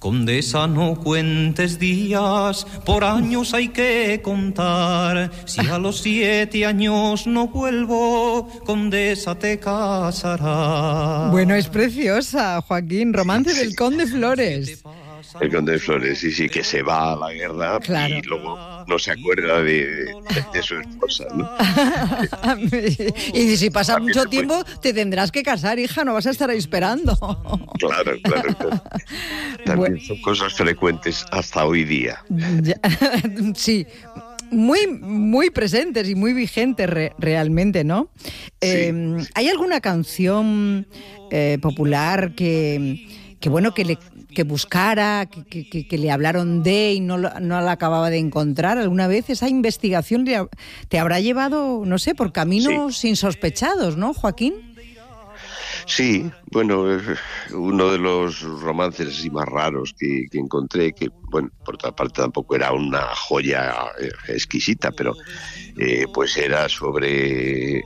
Condesa, no cuentes días, por años hay que contar. Si a los 7 años no vuelvo, Condesa, te casarás. Bueno, es preciosa, Joaquín. Romance del Conde Flores. El Conde de Flores, sí, que se va a la guerra, claro, y luego no se acuerda de su esposa, ¿no? Y si pasa mucho tiempo, te tendrás que casar, hija, no vas a estar ahí esperando. Claro. También son cosas frecuentes hasta hoy día. Sí, muy presentes y muy vigentes realmente, ¿no? Sí. ¿Hay alguna canción popular que buscara, que le hablaron de y no la acababa de encontrar alguna vez? Esa investigación te habrá llevado, no sé, por caminos insospechados, ¿no, Joaquín? Sí, bueno, uno de los romances así más raros que encontré, que, bueno, por otra parte tampoco era una joya exquisita, pero pues era sobre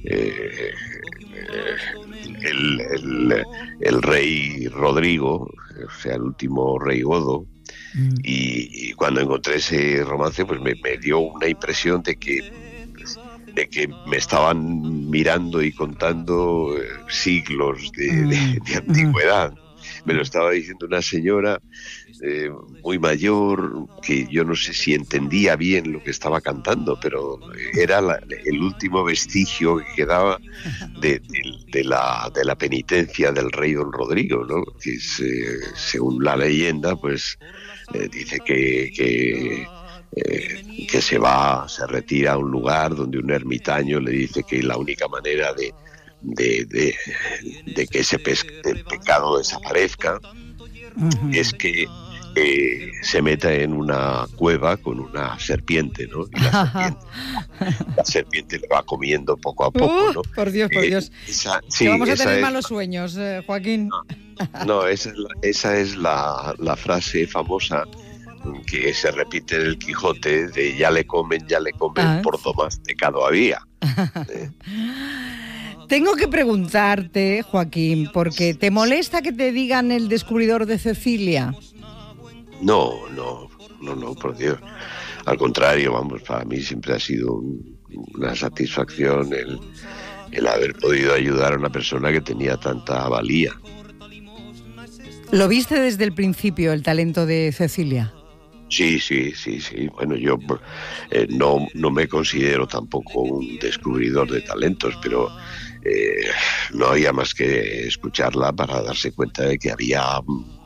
el rey Rodrigo, o sea, el último rey godo, y cuando encontré ese romance, pues me dio una impresión de que me estaban mirando y contando siglos de antigüedad. Me lo estaba diciendo una señora muy mayor, que yo no sé si entendía bien lo que estaba cantando, pero era el último vestigio que quedaba de la penitencia del rey don Rodrigo, ¿no? Que según la leyenda, pues dice que se retira a un lugar donde un ermitaño le dice que la única manera de que ese pecado desaparezca es que se meta en una cueva con una serpiente, ¿no? Y la serpiente le va comiendo poco a poco, ¿no? Por Dios. Que vamos a tener malos sueños, Joaquín. No, esa es la frase famosa que se repite en el Quijote de ya le comen, por do más pecado había. Tengo que preguntarte, Joaquín, porque ¿te molesta que te digan el descubridor de Cecilia? No, por Dios. Al contrario, vamos, para mí siempre ha sido una satisfacción el haber podido ayudar a una persona que tenía tanta valía. ¿Lo viste desde el principio, el talento de Cecilia? Sí. Bueno, yo no me considero tampoco un descubridor de talentos, pero no había más que escucharla para darse cuenta de que había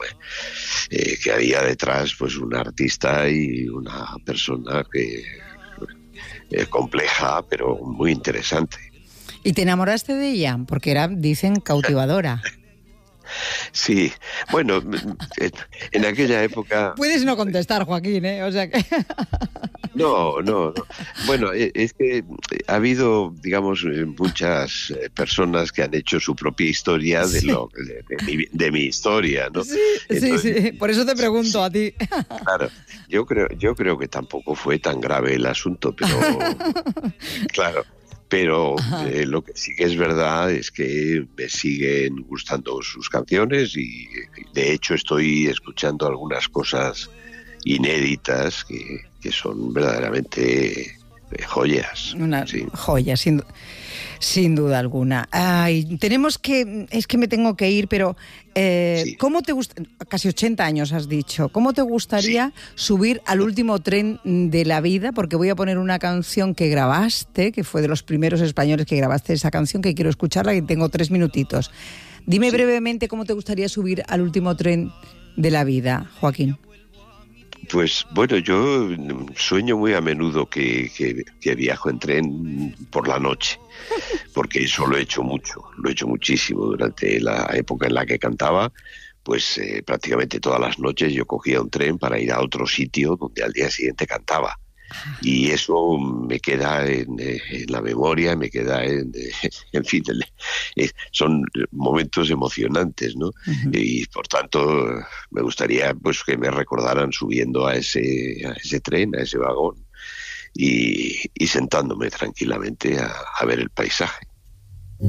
detrás pues un artista y una persona que compleja, pero muy interesante. ¿Y te enamoraste de ella? Porque era, dicen, cautivadora. Sí, bueno, en aquella época... Puedes no contestar, Joaquín, ¿eh? O sea que... No. Bueno, es que ha habido, digamos, muchas personas que han hecho su propia historia de mi historia, ¿no? Sí, entonces, sí. Por eso te pregunto a ti. Claro, yo creo que tampoco fue tan grave el asunto, pero claro. Pero lo que sí que es verdad es que me siguen gustando sus canciones y de hecho estoy escuchando algunas cosas inéditas que son verdaderamente joyas. Una joya, sin duda alguna. Ay, es que me tengo que ir, pero sí. ¿Cómo te gusta? Casi 80 años has dicho. ¿Cómo te gustaría subir al último tren de la vida? Porque voy a poner una canción que grabaste, que fue de los primeros españoles que grabaste esa canción, que quiero escucharla, que tengo 3 minutitos. Dime brevemente cómo te gustaría subir al último tren de la vida, Joaquín. Pues bueno, yo sueño muy a menudo que viajo en tren por la noche, porque eso lo he hecho muchísimo durante la época en la que cantaba. Pues prácticamente todas las noches yo cogía un tren para ir a otro sitio donde al día siguiente cantaba. Y eso me queda en la memoria, me queda en fin, son momentos emocionantes, ¿no? Uh-huh. Y por tanto me gustaría pues que me recordaran subiendo a ese tren, a ese vagón y sentándome tranquilamente a ver el paisaje.